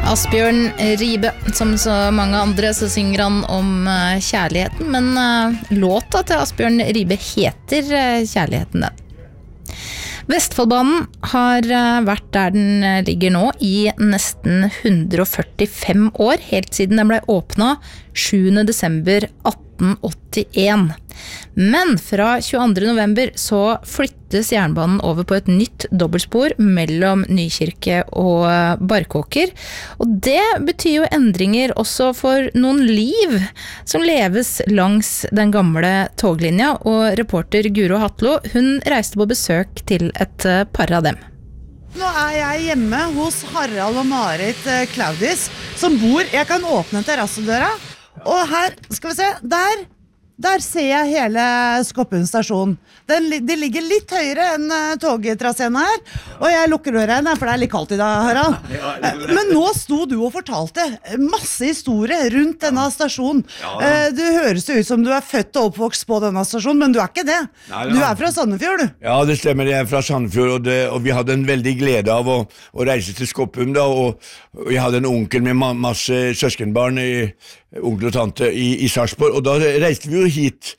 Asbjørn Ribe, som så mange andre så synger han om kjærligheten, men låta til Asbjørn Ribe heter Kjærligheten den. Vestfoldbanen har vært der den ligger nå i nesten 145 år, helt siden den ble åpnet 7. desember 1881. Men fra 22. november så flyttes jernbanen over på et nytt dobbeltspor mellom Nykirke og Barkåker. Og det betyr jo endringer også for noen liv som leves langs den gamle toglinja. Og reporter Guro Hatlo, hun reiste på besøk til et par av dem. Nå jeg hjemme hos Harald og Marit Claudis, som bor, jeg kan åpne terrassedøra, og her, skal vi se, der ser jeg hele Skoppund stasjon. De ligger litt høyere enn togtraseen her, og jeg lukker døra for det litt kaldt i dag, Harald. Men nå sto du og fortalte masse historie rundt denne stasjonen. Du høres ut som du født og oppvokst på denne stasjonen, men du ikke det. Du fra Sandefjord, du. Ja, det stemmer, jeg fra Sandefjord, og vi hadde en veldig glede av å reise til Skoppund da, og jeg hadde en onkel med masse søskenbarn onkel og tante i Sarpsborg, og da reiste vi jo hit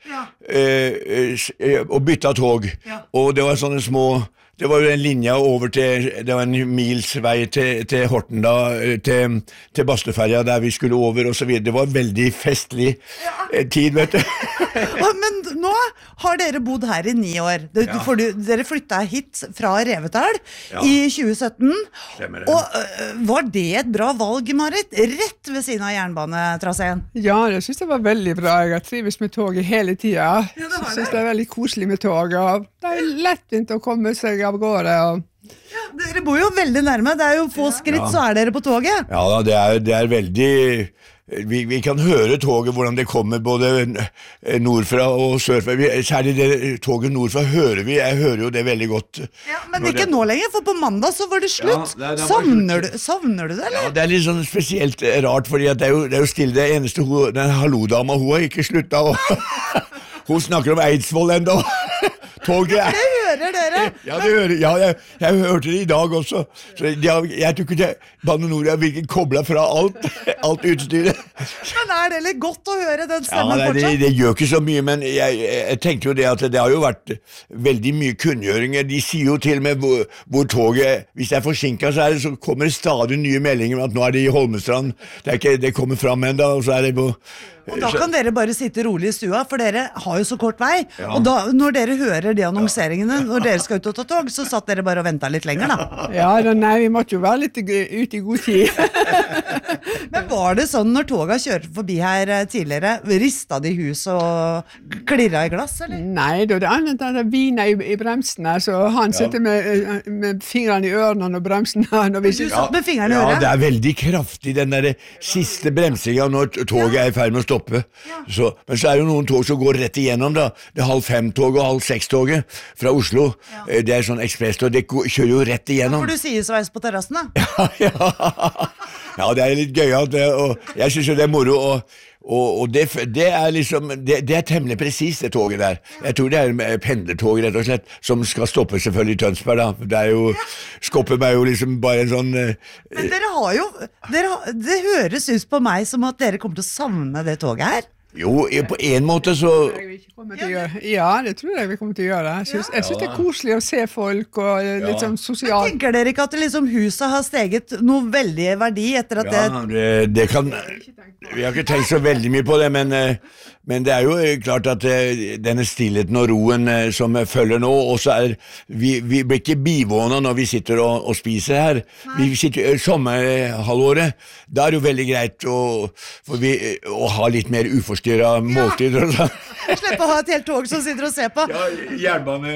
og bytta tog, og det var sånne små, det var jo en linje over til, det var en mils vei til Horten da, til Bastøferja der vi skulle over og så videre. Det var veldig festlig tid, vet du. Men nå har dere bodd her i 9 år. For dere flyttet hit fra Revetal i 2017. Og var det et bra valg, Marit? Rett ved siden av jernbanetraseen? Ja, det synes jeg var veldig bra. Jeg har trives med toget hele tiden. Jeg synes det veldig koselig med tog, og det lettvint å komme seg av gårde. Dere bor jo veldig nærme. Det jo få skritt, så dere på toget. Ja, det veldig... Vi kan høre toget, hvordan det kommer både nordfra og sørfra. Særlig det toget nordfra hører vi. Jeg hører jo det veldig godt. Ja, men ikke nå lenger, for på mandag så var det slutt. Ja, savner du det, eller? Ja, det litt sånn spesielt rart, fordi det er jo stille. Det eneste den hallo-dama, hun har ikke sluttet. Hun snakker om Eidsvoll enda. Toget Det hører dere. Ja, det hører, jeg hørte det i dag også. Så jeg tror ikke Bane NOR virkelig koblet fra alt utstyret. Men det litt godt å høre den stemmen fortsatt? Det gjør ikke så mye, men jeg tenkte jo det at det har jo vært veldig mye kunngjøringer. De sier jo til og med hvor toget, hvis det forsinket så kommer det stadig nye meldinger om at nå det i Holmestrand. Det kommer frem enda, og så det på... Og da kan dere bare sitte rolig i stua, for dere har jo så kort vei. Og da, når dere hører de annonseringene, når dere skal ut og ta tog, så satt dere bare og ventet litt lenger da. Ja, nei, vi måtte jo være litt ute i god tid. Men var det sånn når toget kjørte forbi her tidligere, ristet de hus og klirret i glass, eller? Nei, det er viner i bremsene, så han sitter med fingrene i ørene og bremsene. Du satt med fingrene i ørene? Ja, det veldig kraftig, den der siste bremsingen når toget i ferd med å stoppe. Så, men så jo noen tog som går rett igjennom da. Det 4:30-toget og 5:30-toget fra Oslo. Det sånn ekspresstog, det kjører jo rett igjennom. For du sier sveis på terrassen da? Ja, det litt gøyalt, og jeg synes jo det moro, og det liksom, det temmelig precis det toget der. Jeg tror det pendlertog rett og slett, som skal stoppe selvfølgelig i Tønsberg da. Det jo, Skoppum jo liksom bare en sånn... Men dere har jo, det høres ut på meg som at dere kommer til å savne det toget her. Jo, på en måte så... Ja, det tror jeg vi kommer til å gjøre. Jeg synes det koselig å se folk og litt sånn sosialt. Men tenker dere ikke at liksom huset har steget noe veldig verdi etter at det kan... Vi har ikke tenkt så veldig mye på det, men det jo klart at denne stillheten og roen som følger nå, og så vi blir ikke bivånet når vi sitter og spiser her. Vi sitter sommerhalvåret, da det jo veldig greit å ha litt mer uforstyrret måltider og sånn. Slippe å ha et helt tog som sitter og ser på. Ja, jernbane.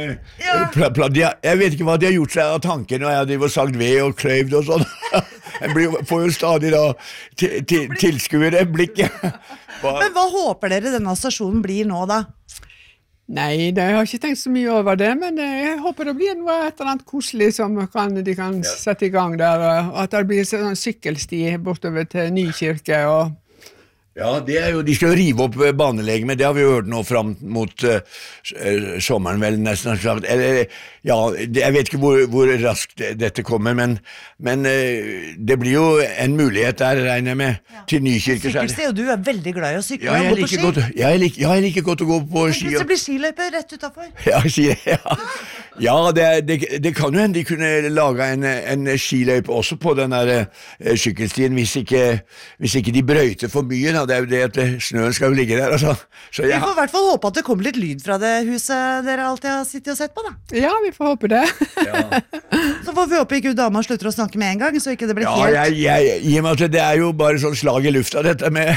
Jeg vet ikke hva de har gjort seg av tanken når jeg driver sagt ved og kløyvd og sånn. Jeg får jo stadig da tilskuere blikket. Men hva håper dere denne stasjonen blir nå da? Nei, jeg har ikke tenkt så mye over det, men jeg håper det blir noe et eller annet koselig som de kan sette i gang der, og at det blir sånn sykkelsti bortover til Nykirke, og Ja, det er jo, de skal jo rive opp banelegemet, det har vi jo hørt nå fram mot sommeren vel nesten sagt. Eller, ja, jeg vet ikke hvor raskt dette kommer, men det blir jo en mulighet der, regner jeg med, til Nykirke. Sykkelsti, og du er veldig glad i å sykle Ja, og gå på ski. jeg liker godt å gå på ski. Plutselig blir skiløyper rett utenfor. Ja, det kan jo hende de kunne lage en skiløype også på den der sykkelstien, hvis ikke de brøyter for mye, da. Det er jo det at snøen skal jo ligge der, altså. Så Vi får i hvert fall håpe at det kommer litt lyd fra det huset dere alltid har sittet og sett på, da. Ja, vi får håpe det. Så får vi håpe ikke dama slutter å snakke med en gang, så ikke det blir helt... I og med at det er jo bare sånn slag i lufta, dette med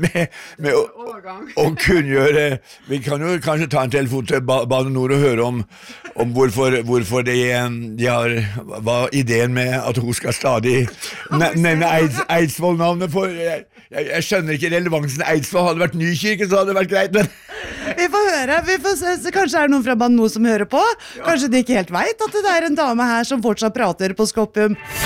å kunngjøre. Vi kan jo kanskje ta en telefon til Bane Nor og høre om hvorfor de har, hva ideen med at hun skal stadig nevne Eidsvoll-navnet for. Jeg skjønner ikke relevansen. Eidsvoll hadde vært Nykirke, så hadde det vært greit, men... Vi får høre, vi får se, så kanskje er det noen fra Bane Nor som hører på. Kanskje de ikke helt vet at det er en dame her som fortsatt prater på Skoppum.